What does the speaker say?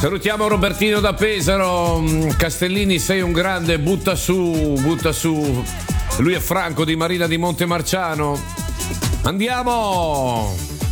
Salutiamo Robertino da Pesaro. Castellini, sei un grande, butta su. Lui è Franco di Marina di Montemarciano. Andiamo!